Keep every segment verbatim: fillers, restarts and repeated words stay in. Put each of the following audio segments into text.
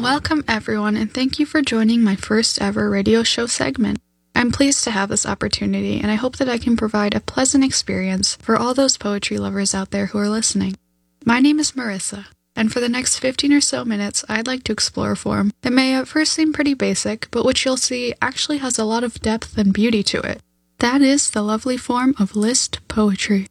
Welcome everyone, and thank you for joining my first ever radio show segment. I'm pleased to have this opportunity, and I hope that I can provide a pleasant experience for all those poetry lovers out there who are listening. My name is Marissa, and for the next fifteen or so minutes, I'd like to explore a form that may at first seem pretty basic, but which you'll see actually has a lot of depth and beauty to it. That is the lovely form of list poetry.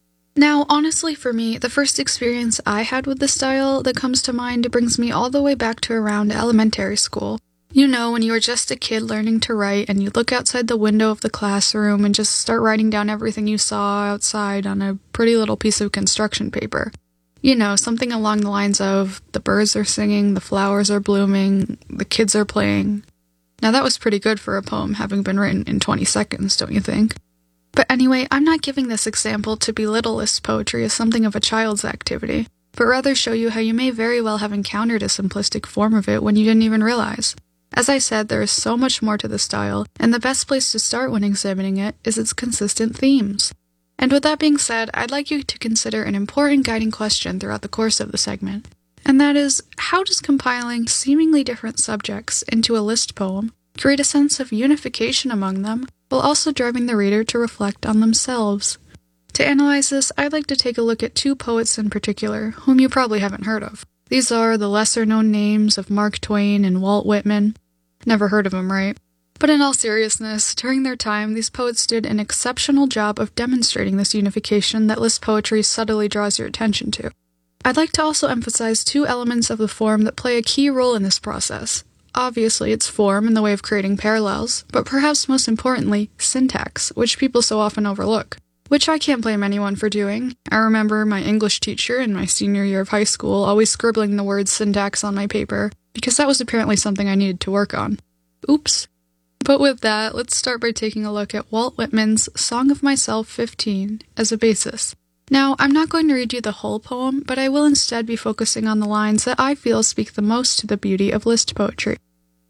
Now, honestly for me, the first experience I had with the style that comes to mind brings me all the way back to around elementary school. You know, when you were just a kid learning to write and you look outside the window of the classroom and just start writing down everything you saw outside on a pretty little piece of construction paper. You know, something along the lines of, the birds are singing, the flowers are blooming, the kids are playing. Now that was pretty good for a poem having been written in twenty seconds, don't you think? But anyway, I'm not giving this example to belittle list poetry as something of a child's activity, but rather show you how you may very well have encountered a simplistic form of it when you didn't even realize. As I said, there is so much more to the style, and the best place to start when examining it is its consistent themes. And with that being said, I'd like you to consider an important guiding question throughout the course of the segment, and that is, how does compiling seemingly different subjects into a list poem create a sense of unification among them, while also driving the reader to reflect on themselves? To analyze this, I'd like to take a look at two poets in particular, whom you probably haven't heard of. These are the lesser-known names of Mark Twain and Walt Whitman. Never heard of them, right? But in all seriousness, during their time, these poets did an exceptional job of demonstrating this unification that list poetry subtly draws your attention to. I'd like to also emphasize two elements of the form that play a key role in this process. Obviously, it's form in the way of creating parallels, but perhaps most importantly, syntax, which people so often overlook. Which I can't blame anyone for doing. I remember my English teacher in my senior year of high school always scribbling the word syntax on my paper, because that was apparently something I needed to work on. Oops. But with that, let's start by taking a look at Walt Whitman's Song of Myself fifteen as a basis. Now, I'm not going to read you the whole poem, but I will instead be focusing on the lines that I feel speak the most to the beauty of list poetry.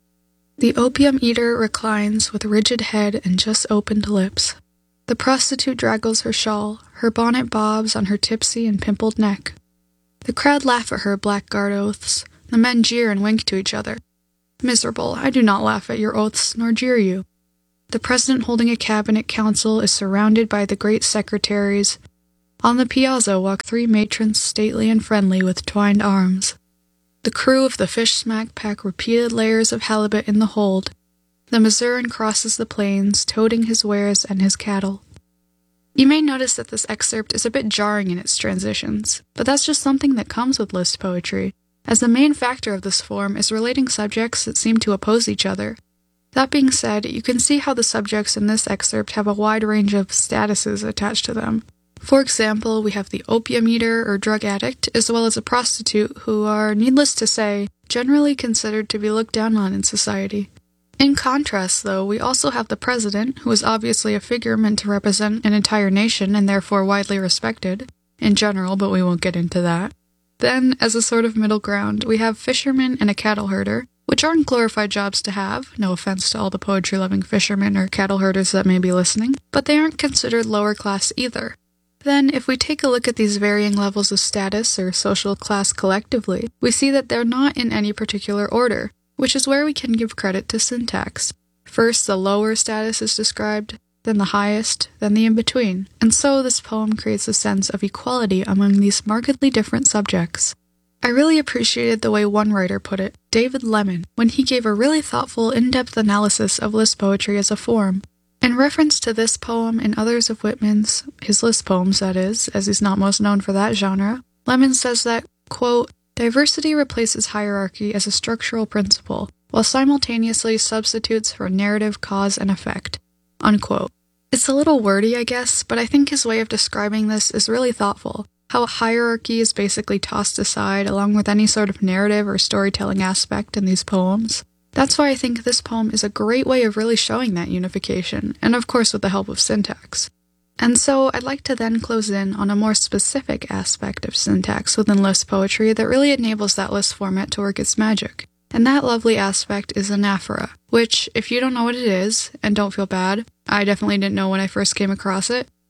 The opium eater reclines with rigid head and just opened lips. The prostitute draggles her shawl, her bonnet bobs on her tipsy and pimpled neck. The crowd laugh at her blackguard oaths. The men jeer and wink to each other. Miserable, I do not laugh at your oaths nor jeer you. The president holding a cabinet council is surrounded by the great secretaries. On the piazza walk three matrons stately and friendly with twined arms. The crew of the fish smack pack repeated layers of halibut in the hold. The Missourian crosses the plains, toting his wares and his cattle. You may notice that this excerpt is a bit jarring in its transitions, but that's just something that comes with list poetry, as the main factor of this form is relating subjects that seem to oppose each other. That being said, you can see how the subjects in this excerpt have a wide range of statuses attached to them. For example, we have the opium eater or drug addict, as well as a prostitute who are, needless to say, generally considered to be looked down on in society. In contrast, though, we also have the president, who is obviously a figure meant to represent an entire nation and therefore widely respected, in general, but we won't get into that. Then, as a sort of middle ground, we have fishermen and a cattle herder, which aren't glorified jobs to have, no offense to all the poetry-loving fishermen or cattle herders that may be listening, but they aren't considered lower class either. Then, if we take a look at these varying levels of status or social class collectively, we see that they're not in any particular order, which is where we can give credit to syntax. First, the lower status is described, then the highest, then the in-between, and so this poem creates a sense of equality among these markedly different subjects. I really appreciated the way one writer put it, David Lemon, when he gave a really thoughtful, in-depth analysis of list poetry as a form. In reference to this poem and others of Whitman's, his list poems that is, as he's not most known for that genre, Lemon says that, quote, diversity replaces hierarchy as a structural principle, while simultaneously substitutes for narrative cause and effect, unquote. It's a little wordy, I guess, but I think his way of describing this is really thoughtful, how a hierarchy is basically tossed aside along with any sort of narrative or storytelling aspect in these poems. That's why I think this poem is a great way of really showing that unification, and of course with the help of syntax. And so I'd like to then close in on a more specific aspect of syntax within list poetry that really enables that list format to work its magic. And that lovely aspect is anaphora, which, if you don't know what it is, and don't feel bad, I definitely didn't know when I first came across it,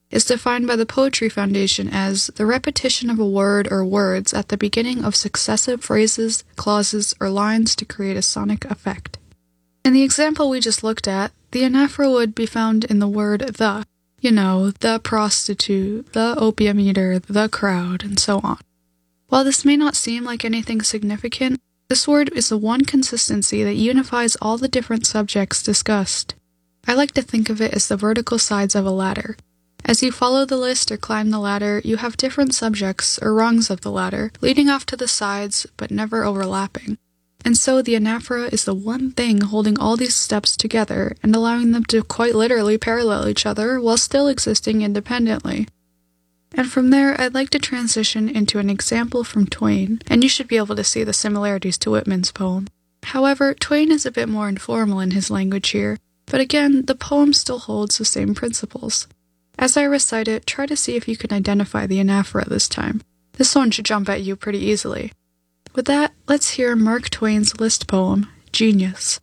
is defined by the Poetry Foundation as the repetition of a word or words at the beginning of successive phrases, clauses, or lines to create a sonic effect. In the example we just looked at, the anaphora would be found in the word the. You know, the prostitute, the opium eater, the crowd, and so on. While this may not seem like anything significant, this word is the one consistency that unifies all the different subjects discussed. I like to think of it as the vertical sides of a ladder. As you follow the list or climb the ladder, you have different subjects or rungs of the ladder, leading off to the sides but never overlapping. And so the anaphora is the one thing holding all these steps together and allowing them to quite literally parallel each other while still existing independently. And from there, I'd like to transition into an example from Twain, and you should be able to see the similarities to Whitman's poem. However, Twain is a bit more informal in his language here, but again, the poem still holds the same principles. As I recite it, try to see if you can identify the anaphora this time. This one should jump at you pretty easily. With that, let's hear Mark Twain's list poem, Genius.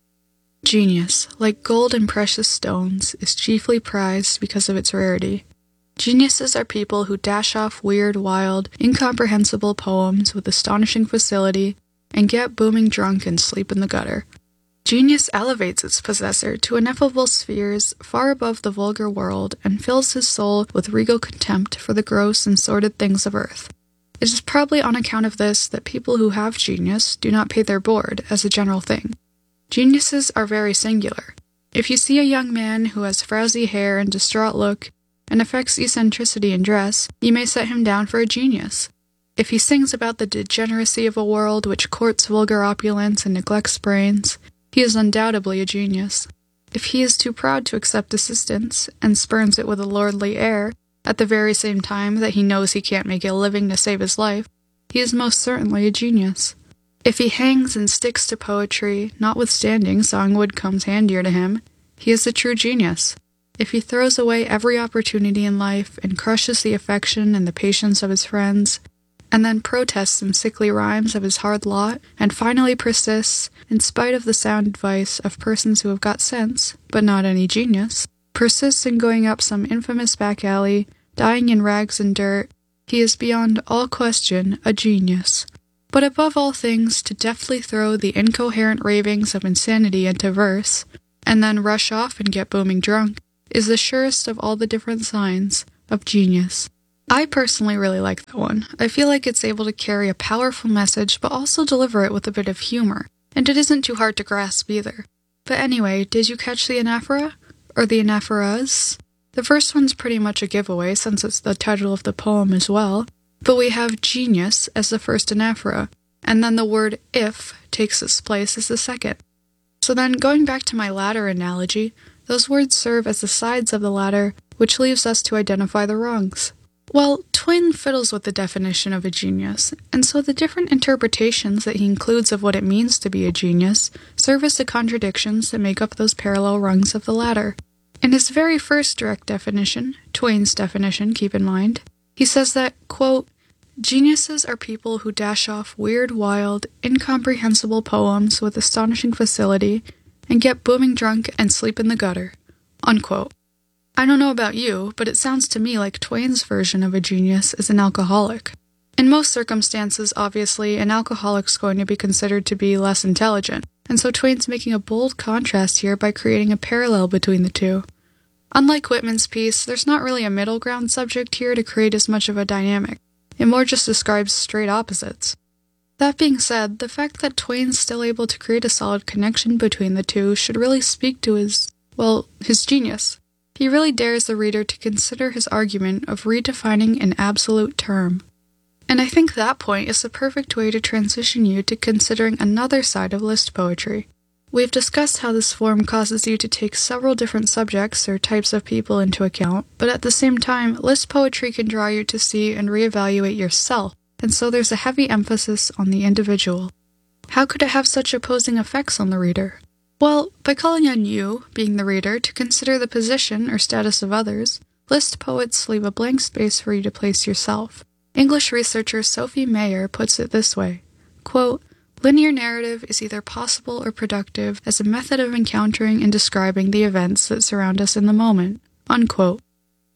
Genius, like gold and precious stones, is chiefly prized because of its rarity. Geniuses are people who dash off weird, wild, incomprehensible poems with astonishing facility and get booming drunk and sleep in the gutter. Genius elevates its possessor to ineffable spheres far above the vulgar world and fills his soul with regal contempt for the gross and sordid things of earth. It is probably on account of this that people who have genius do not pay their board, as a general thing. Geniuses are very singular. If you see a young man who has frowsy hair and distraught look, and affects eccentricity in dress, you may set him down for a genius. If he sings about the degeneracy of a world which courts vulgar opulence and neglects brains, he is undoubtedly a genius. If he is too proud to accept assistance, and spurns it with a lordly air, at the very same time that he knows he can't make a living to save his life, he is most certainly a genius. If he hangs and sticks to poetry, notwithstanding songwood comes handier to him, he is a true genius. If he throws away every opportunity in life and crushes the affection and the patience of his friends, and then protests in sickly rhymes of his hard lot, and finally persists, in spite of the sound advice of persons who have got sense, but not any genius, persists in going up some infamous back alley, dying in rags and dirt, he is beyond all question a genius. But above all things, to deftly throw the incoherent ravings of insanity into verse, and then rush off and get booming drunk, is the surest of all the different signs of genius. I personally really like that one. I feel like it's able to carry a powerful message, but also deliver it with a bit of humor, and it isn't too hard to grasp either. But anyway, did you catch the anaphora? Or the anaphoras? The first one's pretty much a giveaway since it's the title of the poem as well, but we have genius as the first anaphora, and then the word if takes its place as the second. So then, going back to my ladder analogy, those words serve as the sides of the ladder, which leaves us to identify the rungs. Well, Twain fiddles with the definition of a genius, and so the different interpretations that he includes of what it means to be a genius serve as the contradictions that make up those parallel rungs of the ladder. In his very first direct definition, Twain's definition, keep in mind, he says that, quote, geniuses are people who dash off weird, wild, incomprehensible poems with astonishing facility and get booming drunk and sleep in the gutter, unquote. I don't know about you, but it sounds to me like Twain's version of a genius is an alcoholic. In most circumstances, obviously, an alcoholic's going to be considered to be less intelligent, and so Twain's making a bold contrast here by creating a parallel between the two. Unlike Whitman's piece, there's not really a middle ground subject here to create as much of a dynamic. It more just describes straight opposites. That being said, the fact that Twain's still able to create a solid connection between the two should really speak to his, well, his genius. He really dares the reader to consider his argument of redefining an absolute term. And I think that point is the perfect way to transition you to considering another side of list poetry. We've discussed how this form causes you to take several different subjects or types of people into account, but at the same time, list poetry can draw you to see and reevaluate yourself, and so there's a heavy emphasis on the individual. How could it have such opposing effects on the reader? Well, by calling on you, being the reader, to consider the position or status of others, list poets leave a blank space for you to place yourself. English researcher Sophie Mayer puts it this way, quote, linear narrative is either possible or productive as a method of encountering and describing the events that surround us in the moment, unquote.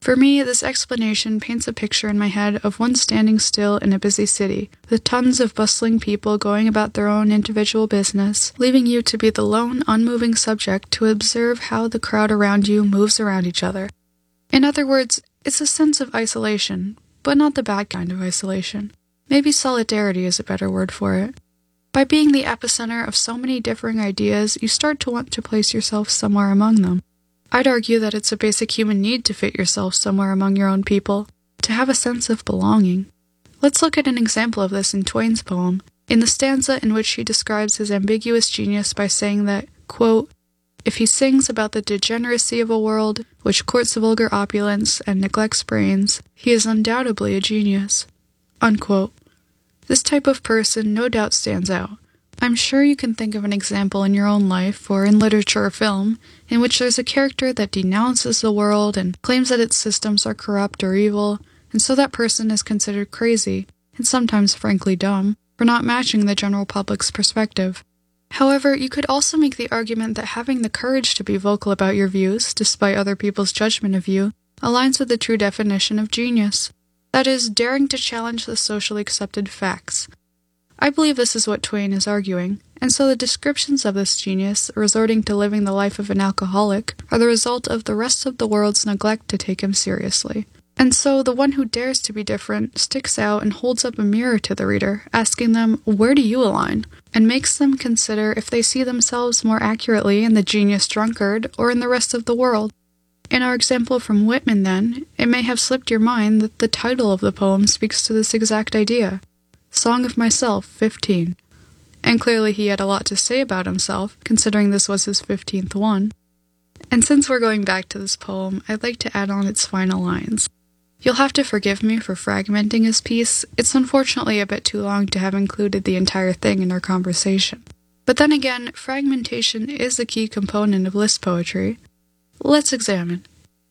For me, this explanation paints a picture in my head of one standing still in a busy city, with tons of bustling people going about their own individual business, leaving you to be the lone, unmoving subject to observe how the crowd around you moves around each other. In other words, it's a sense of isolation, but not the bad kind of isolation. Maybe solidarity is a better word for it. By being the epicenter of so many differing ideas, you start to want to place yourself somewhere among them. I'd argue that it's a basic human need to fit yourself somewhere among your own people, to have a sense of belonging. Let's look at an example of this in Twain's poem, in the stanza in which he describes his ambiguous genius by saying that, quote, "If he sings about the degeneracy of a world which courts vulgar opulence and neglects brains, he is undoubtedly a genius." Unquote. This type of person no doubt stands out. I'm sure you can think of an example in your own life, or in literature or film, in which there's a character that denounces the world and claims that its systems are corrupt or evil, and so that person is considered crazy, and sometimes frankly dumb, for not matching the general public's perspective. However, you could also make the argument that having the courage to be vocal about your views, despite other people's judgment of you, aligns with the true definition of genius. That is, daring to challenge the socially accepted facts. I believe this is what Twain is arguing, and so the descriptions of this genius, resorting to living the life of an alcoholic, are the result of the rest of the world's neglect to take him seriously. And so the one who dares to be different sticks out and holds up a mirror to the reader, asking them, "Where do you align?" and makes them consider if they see themselves more accurately in the genius drunkard or in the rest of the world. In our example from Whitman, then, it may have slipped your mind that the title of the poem speaks to this exact idea. Song of Myself, fifteen. And clearly he had a lot to say about himself, considering this was his fifteenth one. And since we're going back to this poem, I'd like to add on its final lines. You'll have to forgive me for fragmenting his piece. It's unfortunately a bit too long to have included the entire thing in our conversation. But then again, fragmentation is a key component of list poetry. Let's examine.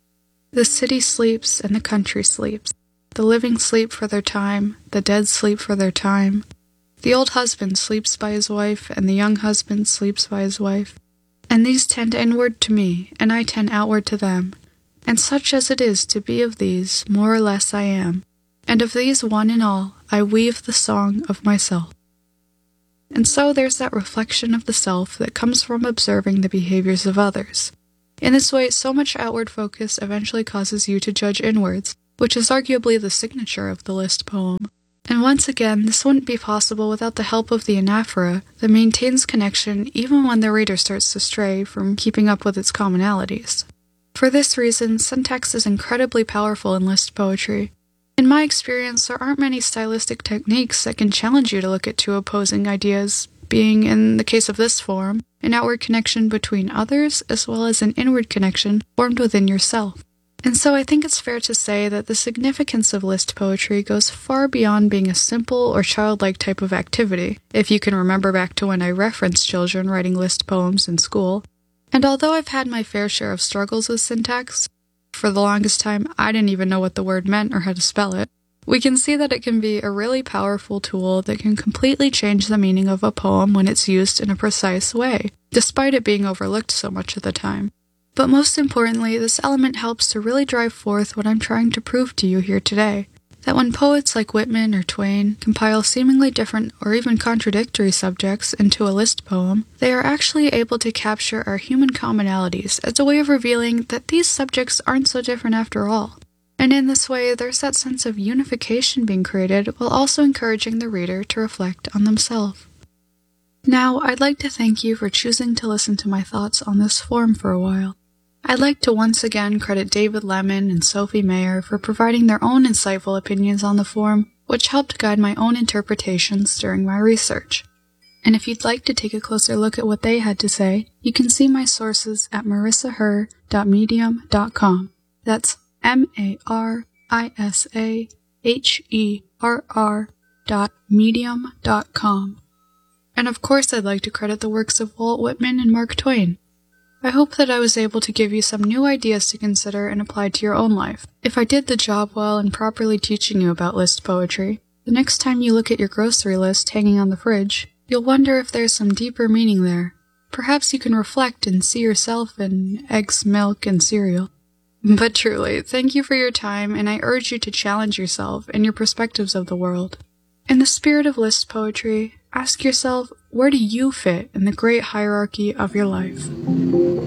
The city sleeps and the country sleeps. The living sleep for their time, the dead sleep for their time. The old husband sleeps by his wife, and the young husband sleeps by his wife. And these tend inward to me, and I tend outward to them. And such as it is to be of these, more or less I am. And of these one and all, I weave the song of myself. And so there's that reflection of the self that comes from observing the behaviors of others. In this way, so much outward focus eventually causes you to judge inwards, which is arguably the signature of the list poem. And once again, this wouldn't be possible without the help of the anaphora that maintains connection even when the reader starts to stray from keeping up with its commonalities. For this reason, syntax is incredibly powerful in list poetry. In my experience, there aren't many stylistic techniques that can challenge you to look at two opposing ideas, being, in the case of this form, an outward connection between others as well as an inward connection formed within yourself. And so I think it's fair to say that the significance of list poetry goes far beyond being a simple or childlike type of activity, if you can remember back to when I referenced children writing list poems in school. And although I've had my fair share of struggles with syntax, for the longest time I didn't even know what the word meant or how to spell it, we can see that it can be a really powerful tool that can completely change the meaning of a poem when it's used in a precise way, despite it being overlooked so much of the time. But most importantly, this element helps to really drive forth what I'm trying to prove to you here today, that when poets like Whitman or Twain compile seemingly different or even contradictory subjects into a list poem, they are actually able to capture our human commonalities as a way of revealing that these subjects aren't so different after all. And in this way, there's that sense of unification being created while also encouraging the reader to reflect on themselves. Now, I'd like to thank you for choosing to listen to my thoughts on this form for a while. I'd like to once again credit David Lemon and Sophie Mayer for providing their own insightful opinions on the form, which helped guide my own interpretations during my research. And if you'd like to take a closer look at what they had to say, you can see my sources at marissa herr dot medium dot com. That's M A R I S A H E R R dot medium dot com. And of course I'd like to credit the works of Walt Whitman and Mark Twain. I hope that I was able to give you some new ideas to consider and apply to your own life. If I did the job well in properly teaching you about list poetry, the next time you look at your grocery list hanging on the fridge, you'll wonder if there's some deeper meaning there. Perhaps you can reflect and see yourself in eggs, milk, and cereal. But truly, thank you for your time, and I urge you to challenge yourself and your perspectives of the world. In the spirit of list poetry, ask yourself, where do you fit in the great hierarchy of your life?